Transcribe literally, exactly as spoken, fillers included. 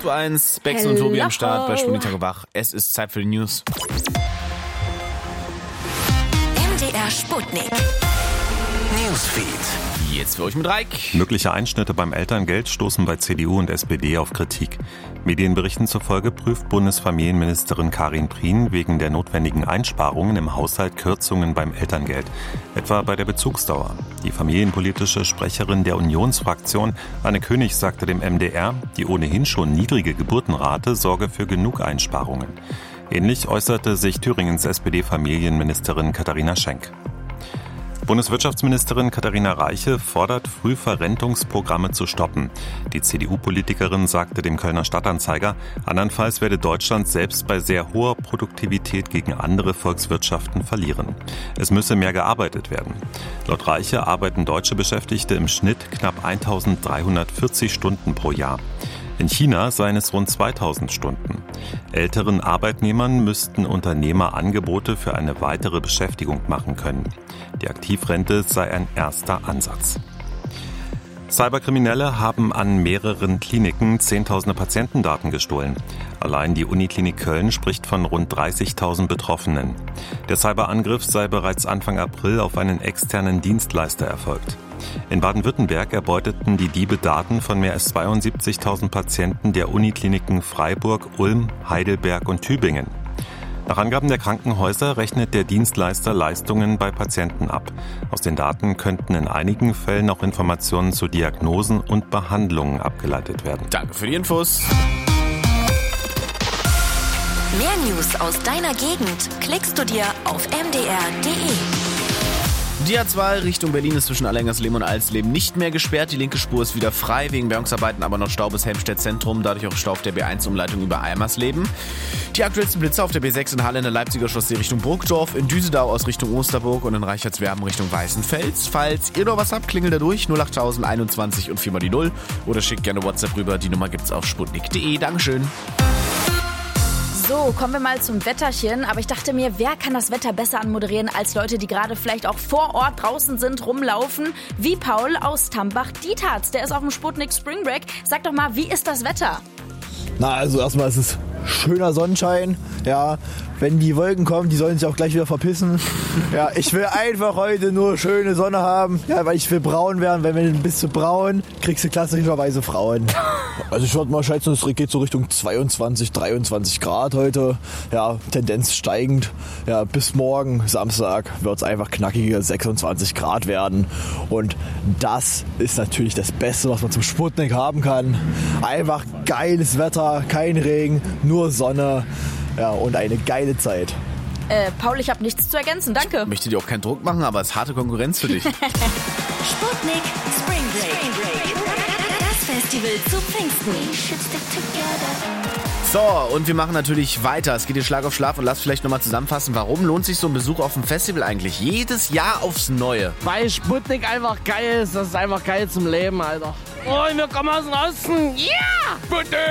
acht Uhr eins, Bex und Tobi am Start bei Sputnik Tag und Wach. Es ist Zeit für die News. M D R Sputnik Newsfeed. Jetzt für euch mit Reik. Mögliche Einschnitte beim Elterngeld stoßen bei C D U und S P D auf Kritik. Medienberichten zufolge prüft Bundesfamilienministerin Karin Prien wegen der notwendigen Einsparungen im Haushalt Kürzungen beim Elterngeld, etwa bei der Bezugsdauer. Die familienpolitische Sprecherin der Unionsfraktion, Anne König, sagte dem M D R, die ohnehin schon niedrige Geburtenrate sorge für genug Einsparungen. Ähnlich äußerte sich Thüringens S P D-Familienministerin Katharina Schenk. Bundeswirtschaftsministerin Katharina Reiche fordert, Frühverrentungsprogramme zu stoppen. Die C D U-Politikerin sagte dem Kölner Stadtanzeiger, andernfalls werde Deutschland selbst bei sehr hoher Produktivität gegen andere Volkswirtschaften verlieren. Es müsse mehr gearbeitet werden. Laut Reiche arbeiten deutsche Beschäftigte im Schnitt knapp eintausenddreihundertvierzig Stunden pro Jahr. In China seien es rund zweitausend Stunden. Älteren Arbeitnehmern müssten Unternehmer Angebote für eine weitere Beschäftigung machen können. Die Aktivrente sei ein erster Ansatz. Cyberkriminelle haben an mehreren Kliniken zehntausende Patientendaten gestohlen. Allein die Uniklinik Köln spricht von rund dreißigtausend Betroffenen. Der Cyberangriff sei bereits Anfang April auf einen externen Dienstleister erfolgt. In Baden-Württemberg erbeuteten die Diebe Daten von mehr als zweiundsiebzigtausend Patienten der Unikliniken Freiburg, Ulm, Heidelberg und Tübingen. Nach Angaben der Krankenhäuser rechnet der Dienstleister Leistungen bei Patienten ab. Aus den Daten könnten in einigen Fällen auch Informationen zu Diagnosen und Behandlungen abgeleitet werden. Danke für die Infos. Mehr News aus deiner Gegend klickst du dir auf m d r punkt d e. Die A zwei Richtung Berlin ist zwischen Allerhengersleben und Alsleben nicht mehr gesperrt. Die linke Spur ist wieder frei, wegen Bergungsarbeiten aber noch Stau bis Helmstedt Zentrum, dadurch auch Stau auf der B eins Umleitung über Eimersleben. Die aktuellsten Blitze auf der B sechs in Halle in der Leipziger Chaussee Richtung Burgdorf, in Düsseldau aus Richtung Osterburg und in Reichertswerden Richtung Weißenfels. Falls ihr noch was habt, klingelt da durch null acht null einundzwanzig und viermal die null oder schickt gerne WhatsApp rüber. Die Nummer gibt's auf sputnik punkt d e. Dankeschön. So, kommen wir mal zum Wetterchen. Aber ich dachte mir, wer kann das Wetter besser anmoderieren als Leute, die gerade vielleicht auch vor Ort draußen sind, rumlaufen, wie Paul aus Tambach-Dietharz. Der ist auf dem Sputnik Spring Break. Sag doch mal, wie ist das Wetter? Na, also erstmal ist es schöner Sonnenschein. Ja, wenn die Wolken kommen, die sollen sich auch gleich wieder verpissen. Ja, ich will einfach heute nur schöne Sonne haben. Ja, weil ich will braun werden. Wenn du bist du braun, kriegst du klassischerweise Frauen. Also ich würde mal schätzen, es geht so Richtung zweiundzwanzig, dreiundzwanzig Grad heute. Ja, Tendenz steigend. Ja, bis morgen, Samstag, wird es einfach knackige sechsundzwanzig Grad werden. Und das ist natürlich das Beste, was man zum Sputnik haben kann. Einfach geiles Wetter, kein Regen, nur Sonne. Ja, und eine geile Zeit. Äh, Paul, ich habe nichts zu ergänzen, danke. Ich möchte dir auch keinen Druck machen, aber es ist harte Konkurrenz für dich. Sputnik Spring Break. Das Festival zu Pfingsten. So, und wir machen natürlich weiter. Es geht hier Schlag auf Schlag und lass vielleicht nochmal zusammenfassen, warum lohnt sich so ein Besuch auf dem Festival eigentlich jedes Jahr aufs Neue? Weil Sputnik einfach geil ist. Das ist einfach geil zum Leben, Alter. Oh, wir kommen aus dem Osten. Ja! Yeah! Sputnik!